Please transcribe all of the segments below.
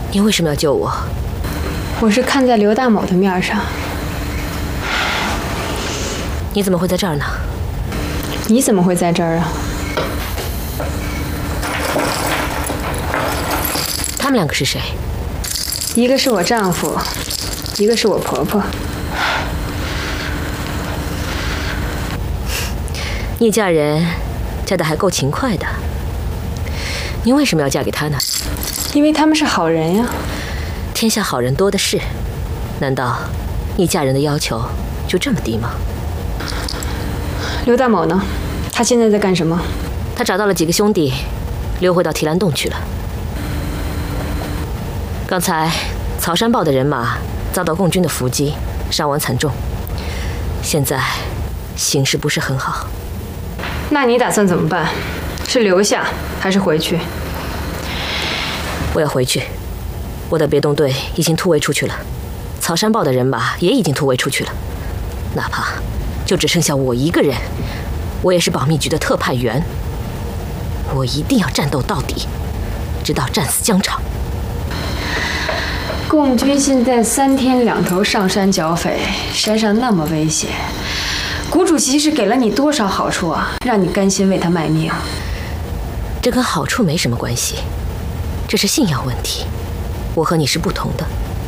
你为什么要救我？ 我是看在刘大某的面上。 你怎么会在这儿呢？ 你怎么会在这儿啊？ 他们两个是谁？ 一个是我丈夫，一个是我婆婆。 你嫁人，嫁得还够勤快的。你为什么要嫁给他呢？ 因为他们是好人呀。 天下好人多的是，难道你嫁人的要求就这么低吗？ 刘大某呢？他现在在干什么？ 他找到了几个兄弟，溜回到提篮洞去了。刚才曹山豹的人马遭到共军的伏击，伤亡惨重，现在形势不是很好。 那你打算怎么办？是留下还是回去？ 我要回去。我的别动队已经突围出去了，曹山豹的人马也已经突围出去了。哪怕就只剩下我一个人，我也是保密局的特派员。我一定要战斗到底，直到战死疆场。 共军现在3天2头上山剿匪，山上那么危险，谷主席是给了你多少好处啊，让你甘心为他卖命？ 这跟好处没什么关系，这是信仰问题。我和你是不同的。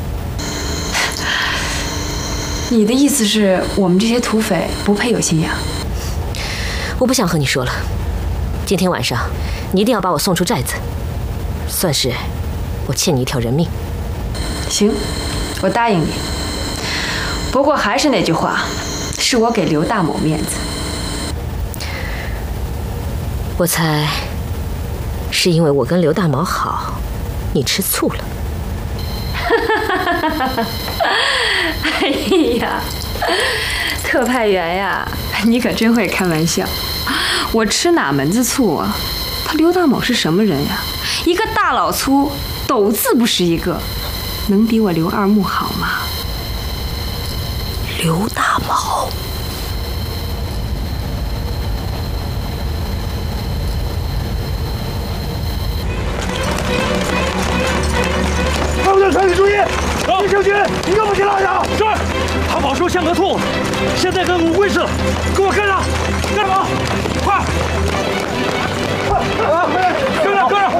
你的意思是我们这些土匪不配有信仰？ 我不想和你说了。今天晚上你一定要把我送出寨子，算是我欠你一条人命。 行，我答应你。不过还是那句话，是我给刘大某面子。 我猜是因为我跟刘大毛好，你吃醋了。 哎呀，特派员呀，你可真会开玩笑。我吃哪门子醋啊？他刘大某是什么人呀？一个大老粗，斗字不识一个，能比我刘二木好吗？ 刘大毛。 方队全体注意！急行军，一个不许落下！ 是。他保收像个兔，现在跟乌龟似的，给我跟上！跟上！快！跟上！跟上！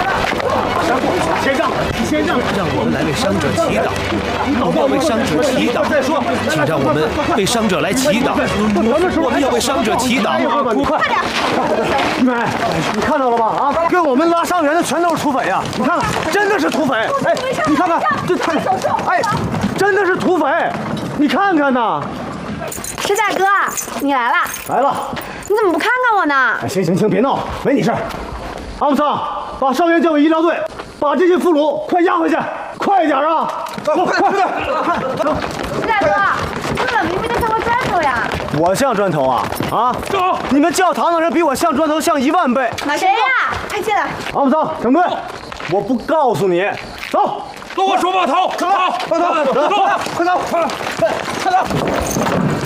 先让， 让我们来为伤者祈祷，我们要为伤者祈祷。 再说， 请让我们为伤者来祈祷。我们要为伤者祈祷。 快点！妹，你看到了吧？啊，跟我们拉伤员的全都是土匪呀！你看看，真的是土匪！哎，你看看，这太……哎，真的是土匪！你看看呐！ 石大哥，你来了！ 来了！ 你怎么不看看我呢？ 哎，行，别闹，没你事儿。阿姆桑，把伤员交给医疗队，把这些俘虏快押回去，快点啊！快！ 石大哥，你怎么明明就像个砖头呀？ 我像砖头啊？啊！ 走！ 你们教堂的人比我像砖头像10000倍。 谁呀？快进来！ 阿姆桑，整队！我不告诉你，走！ 跟我说码头！ 走！快走！快走！